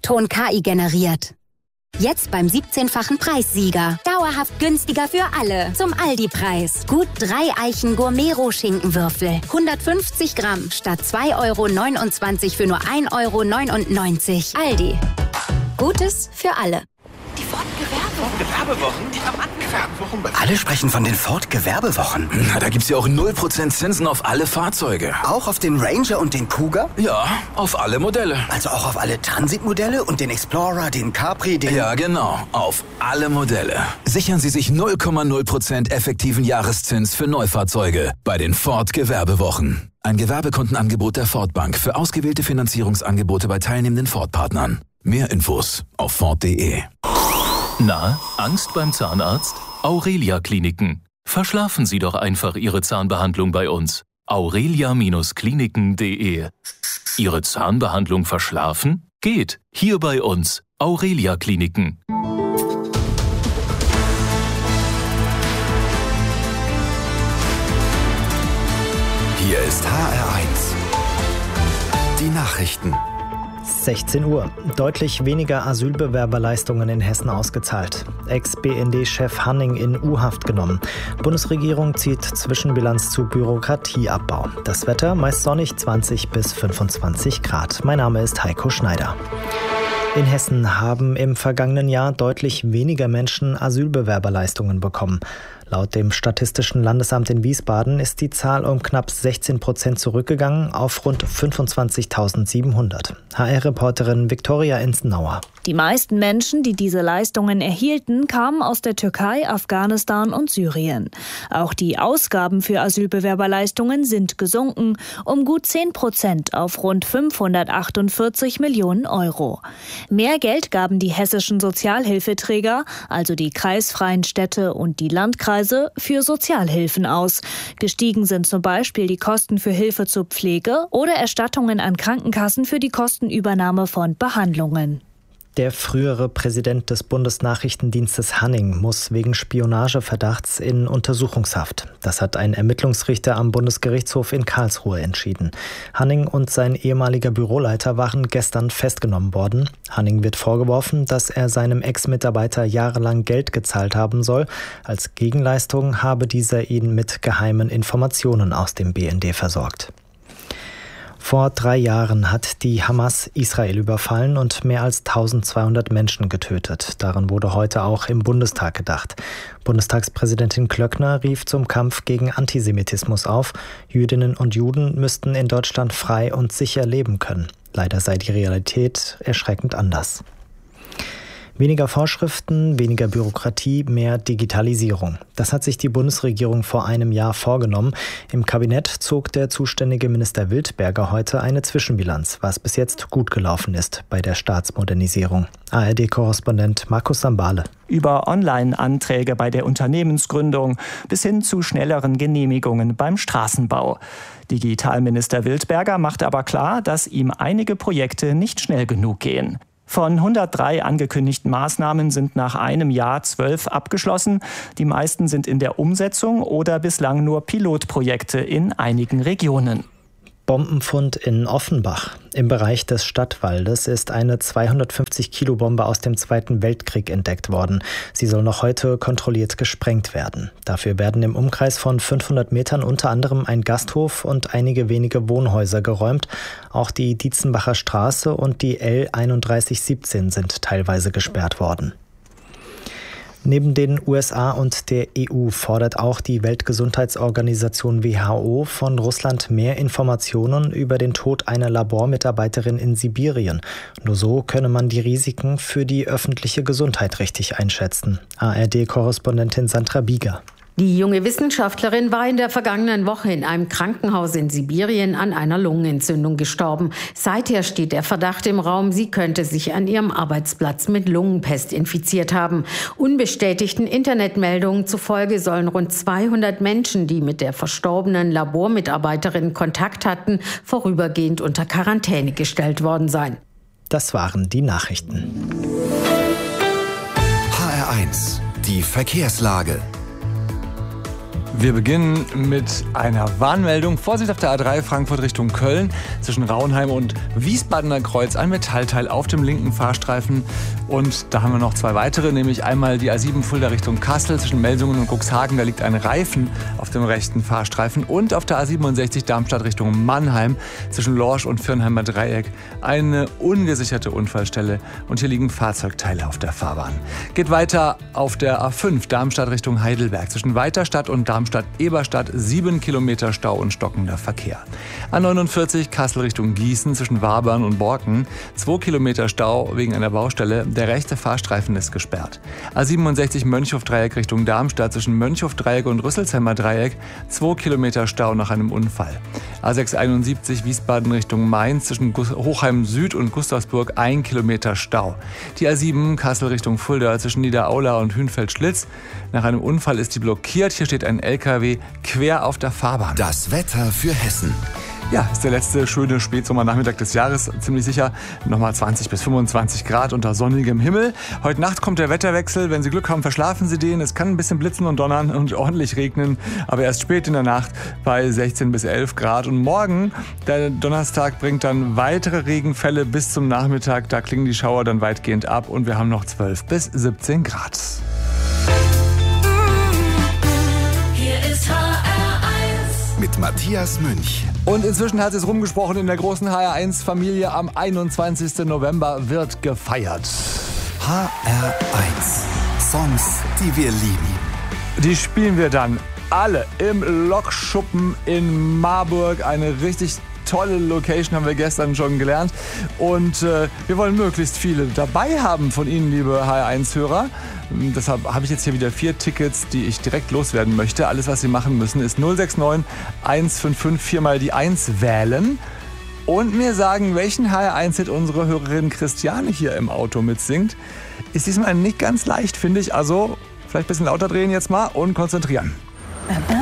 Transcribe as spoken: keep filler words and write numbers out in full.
Ton-K I generiert. Jetzt beim siebzehnfachen Preissieger. Dauerhaft günstiger für alle. Zum Aldi-Preis. Gut drei Eichen Gourmet-Roh-Schinkenwürfel. hundertfünfzig Gramm statt zwei Euro neunundzwanzig für nur ein Euro neunundneunzig. Aldi. Gutes für alle. Die Ford-Gewerbewochen. Gewerbewochen? Die Gewerbewochen. Alle sprechen von den Ford-Gewerbewochen. Na, da gibt's ja auch null Prozent Zinsen auf alle Fahrzeuge. Auch auf den Ranger und den Cougar? Ja, auf alle Modelle. Also auch auf alle Transit-Modelle und den Explorer, den Capri, den... Ja, genau. Auf alle Modelle. Sichern Sie sich null Komma null Prozent effektiven Jahreszins für Neufahrzeuge bei den Ford-Gewerbewochen. Ein Gewerbekundenangebot der Ford Bank für ausgewählte Finanzierungsangebote bei teilnehmenden Ford-Partnern. Mehr Infos auf Ford punkt de. Na, Angst beim Zahnarzt? Aurelia Kliniken. Verschlafen Sie doch einfach Ihre Zahnbehandlung bei uns. aurelia Kliniken punkt de. Ihre Zahnbehandlung verschlafen? Geht. Hier bei uns. Aurelia Kliniken. Hier ist H R eins. Die Nachrichten. sechzehn Uhr. Deutlich weniger Asylbewerberleistungen in Hessen ausgezahlt. Ex-B N D-Chef Hanning in U-Haft genommen. Bundesregierung zieht Zwischenbilanz zu Bürokratieabbau. Das Wetter meist sonnig, zwanzig bis fünfundzwanzig Grad. Mein Name ist Heiko Schneider. In Hessen haben im vergangenen Jahr deutlich weniger Menschen Asylbewerberleistungen bekommen. Laut dem Statistischen Landesamt in Wiesbaden ist die Zahl um knapp sechzehn Prozent zurückgegangen auf rund fünfundzwanzigtausendsiebenhundert. H R-Reporterin Viktoria Enzenauer. Die meisten Menschen, die diese Leistungen erhielten, kamen aus der Türkei, Afghanistan und Syrien. Auch die Ausgaben für Asylbewerberleistungen sind gesunken um gut zehn Prozent auf rund fünfhundertachtundvierzig Millionen Euro. Mehr Geld gaben die hessischen Sozialhilfeträger, also die kreisfreien Städte und die Landkreise, für Sozialhilfen aus. Gestiegen sind zum Beispiel die Kosten für Hilfe zur Pflege oder Erstattungen an Krankenkassen für die Kostenübernahme von Behandlungen. Der frühere Präsident des Bundesnachrichtendienstes Hanning muss wegen Spionageverdachts in Untersuchungshaft. Das hat ein Ermittlungsrichter am Bundesgerichtshof in Karlsruhe entschieden. Hanning und sein ehemaliger Büroleiter waren gestern festgenommen worden. Hanning wird vorgeworfen, dass er seinem Ex-Mitarbeiter jahrelang Geld gezahlt haben soll. Als Gegenleistung habe dieser ihn mit geheimen Informationen aus dem B N D versorgt. Vor drei Jahren hat die Hamas Israel überfallen und mehr als eintausendzweihundert Menschen getötet. Daran wurde heute auch im Bundestag gedacht. Bundestagspräsidentin Klöckner rief zum Kampf gegen Antisemitismus auf. Jüdinnen und Juden müssten in Deutschland frei und sicher leben können. Leider sei die Realität erschreckend anders. Weniger Vorschriften, weniger Bürokratie, mehr Digitalisierung. Das hat sich die Bundesregierung vor einem Jahr vorgenommen. Im Kabinett zog der zuständige Minister Wildberger heute eine Zwischenbilanz, was bis jetzt gut gelaufen ist bei der Staatsmodernisierung. A R D-Korrespondent Markus Sambale. Über Online-Anträge bei der Unternehmensgründung bis hin zu schnelleren Genehmigungen beim Straßenbau. Digitalminister Wildberger macht aber klar, dass ihm einige Projekte nicht schnell genug gehen. Von hundertdrei angekündigten Maßnahmen sind nach einem Jahr zwölf abgeschlossen. Die meisten sind in der Umsetzung oder bislang nur Pilotprojekte in einigen Regionen. Bombenfund in Offenbach. Im Bereich des Stadtwaldes ist eine zweihundertfünfzig Kilo Bombe aus dem Zweiten Weltkrieg entdeckt worden. Sie soll noch heute kontrolliert gesprengt werden. Dafür werden im Umkreis von fünfhundert Metern unter anderem ein Gasthof und einige wenige Wohnhäuser geräumt. Auch die Dietzenbacher Straße und die L einunddreißig siebzehn sind teilweise gesperrt worden. Neben den U S A und der E U fordert auch die Weltgesundheitsorganisation W H O von Russland mehr Informationen über den Tod einer Labormitarbeiterin in Sibirien. Nur so könne man die Risiken für die öffentliche Gesundheit richtig einschätzen. A R D-Korrespondentin Sandra Bieger. Die junge Wissenschaftlerin war in der vergangenen Woche in einem Krankenhaus in Sibirien an einer Lungenentzündung gestorben. Seither steht der Verdacht im Raum, sie könnte sich an ihrem Arbeitsplatz mit Lungenpest infiziert haben. Unbestätigten Internetmeldungen zufolge sollen rund zweihundert Menschen, die mit der verstorbenen Labormitarbeiterin Kontakt hatten, vorübergehend unter Quarantäne gestellt worden sein. Das waren die Nachrichten. H R eins, die Verkehrslage. Wir beginnen mit einer Warnmeldung. Vorsicht auf der A drei Frankfurt Richtung Köln. Zwischen Raunheim und Wiesbadener Kreuz ein Metallteil auf dem linken Fahrstreifen. Und da haben wir noch zwei weitere, nämlich einmal die A sieben Fulda Richtung Kassel. Zwischen Melsungen und Cuxhagen, da liegt ein Reifen auf dem rechten Fahrstreifen. Und auf der A siebenundsechzig Darmstadt Richtung Mannheim. Zwischen Lorsch und Firnheimer Dreieck eine ungesicherte Unfallstelle. Und hier liegen Fahrzeugteile auf der Fahrbahn. Geht weiter auf der A fünf Darmstadt Richtung Heidelberg. Zwischen Weiterstadt und Darmstadt Eberstadt sieben Kilometer Stau und stockender Verkehr. A neunundvierzig Kassel Richtung Gießen zwischen Wabern und Borken zwei Kilometer Stau wegen einer Baustelle. Der rechte Fahrstreifen ist gesperrt. A siebenundsechzig Mönchhof-Dreieck Richtung Darmstadt zwischen Mönchhof-Dreieck und Rüsselsheimer Dreieck zwei Kilometer Stau nach einem Unfall. A sechshunderteinundsiebzig Wiesbaden Richtung Mainz zwischen Hochheim Süd und Gustavsburg ein Kilometer Stau. Die A sieben Kassel Richtung Fulda zwischen Niederaula und Hünfeld-Schlitz. Nach einem Unfall ist die blockiert. Hier steht ein L K W quer auf der Fahrbahn. Das Wetter für Hessen. Ja, ist der letzte schöne Spätsommernachmittag des Jahres, ziemlich sicher. Nochmal zwanzig bis fünfundzwanzig Grad unter sonnigem Himmel. Heute Nacht kommt der Wetterwechsel. Wenn Sie Glück haben, verschlafen Sie den. Es kann ein bisschen blitzen und donnern und ordentlich regnen. Aber erst spät in der Nacht bei sechzehn bis elf Grad. Und morgen, der Donnerstag, bringt dann weitere Regenfälle bis zum Nachmittag. Da klingen die Schauer dann weitgehend ab. Und wir haben noch zwölf bis siebzehn Grad. Mit Matthias Münch. Und inzwischen hat es rumgesprochen, in der großen H R eins Familie am einundzwanzigsten November wird gefeiert. H R eins. Songs, die wir lieben. Die spielen wir dann alle im Lokschuppen in Marburg. Eine richtig tolle Location, haben wir gestern schon gelernt. Und äh, wir wollen möglichst viele dabei haben von Ihnen, liebe H R eins Hörer. Deshalb habe ich jetzt hier wieder vier Tickets, die ich direkt loswerden möchte. Alles, was Sie machen müssen, ist null sechs neun eins fünf fünf vier mal die eins wählen und mir sagen, welchen H R eins Hit unsere Hörerin Christiane hier im Auto mitsingt. Ist diesmal nicht ganz leicht, finde ich. Also vielleicht ein bisschen lauter drehen jetzt mal und konzentrieren.